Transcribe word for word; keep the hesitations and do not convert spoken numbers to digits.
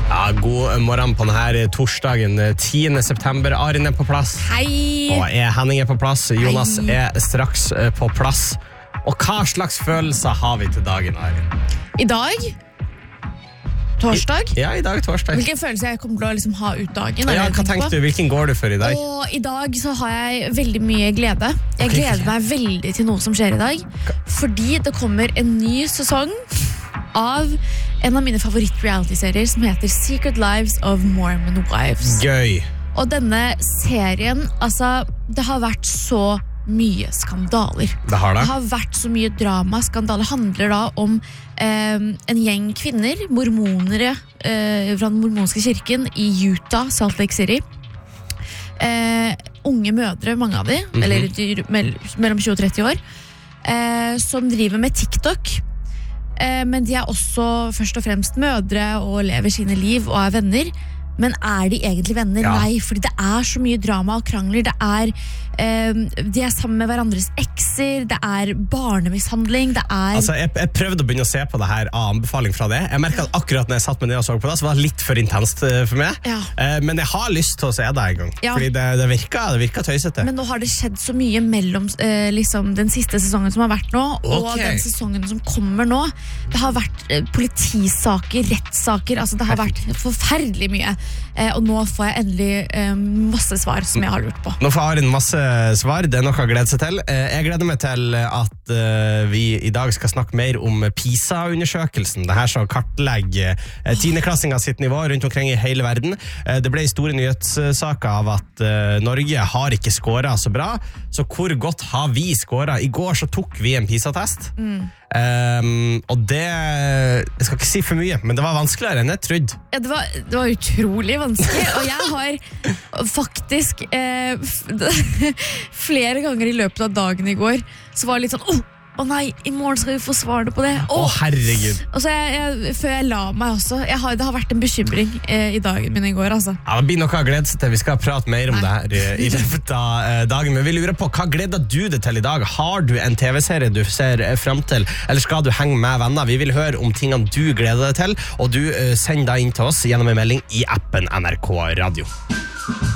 Ja, god morgen på denne torsdagen tiende september. Arin er på plass. Hei! Og er Henning er på plass. Jonas Hei. er straks på plass. Og hva slags følelser har vi til dagen, Arin? I dag? Torsdag? Ja, i dag torsdag. Hvilken følelse jeg kommer til å liksom ha ut dagen? Ja, hva tenkte du? Hvilken går du for i dag? Og i dag så har jeg veldig mye glede. Jeg Ok, gleder ok. meg veldig til noe som skjer i dag. Fordi det kommer en ny sesong av en av mine favoritt-reality-serier som heter Secret Lives of Mormon Wives. Gøy. Og denne serien, altså, det har vært så mye skandaler. Det har det. Det har vært så mye drama. Skandaler handler da om eh, en gjeng kvinner, mormonere eh, fra den mormonske kirken i Utah, Salt Lake City. Eh, unge mødre, mange av de, Mhm. eller de- mell- mellom tjue og tretti år, eh, som driver med TikTok. Eh, men de er også først og fremst mødre og lever sine liv og er venner. Men er de egentlig venner? Ja. Nei, fordi det er så mye drama og krangler. Det er, eh, de er sammen med hverandres ekser. Det er barnemishandling. Det er Altså, jeg, jeg prøvde å begynne å se på det her av anbefaling fra det. Jeg merket at akkurat når jeg satt meg ned og så på det, så var det litt for intenst eh, for meg. Ja. Eh, Men jeg har lyst til å se det en gang. Ja. Fordi det, det virker, det virker tøysete. Men nå har det skjedd så mye mellom eh, liksom, den siste sesongen som har vært nå, og Ok. den sesongen som kommer nå. Det har vært eh, politisaker, rettssaker. Altså, det har vært forferdelig mye. Eh, og nå får jeg endelig eh, masse svar som jeg har lurt på. Nå får Arin masse svar, det er noe å glede seg til. Eh, Jeg gleder meg til at eh, vi i dag skal snakke mer om PISA-undersøkelsen. Det her som kartlegger eh, tiendeklassinger sitt nivå rundt omkring i hele verden. Eh, Det ble store nyhetssaker av at eh, Norge har ikke skåret så bra, så hvor godt har vi skåret? I går så tok vi en PISA-test, um, og det, jeg skal ikke si for mye, men det var vanskeligere enn jeg trodde. Ja, det, var, det var utrolig vanskelig, og jeg har faktisk eh, f- flere ganger i løpet av dagen i går så var det litt sånn, åh, å nei, i morgen skal vi få svaret på det. Å, Åh. herregud. Og så jeg, jeg, før jeg la meg også, jeg har, det har vært en bekymring eh, i dagen min i går, altså. Ja, det blir noe å glede seg til. Vi skal prate mer om Nei. det her i, i løpet av eh, dagen. Men vi lurer på, hva gleder du deg til i dag? Har du en tv-serie du ser eh, frem til, eller skal du henge med venner? Vi vil høre om tingene du gleder deg til, og du eh, sender da inn til oss gjennom en melding i appen N R K Radio.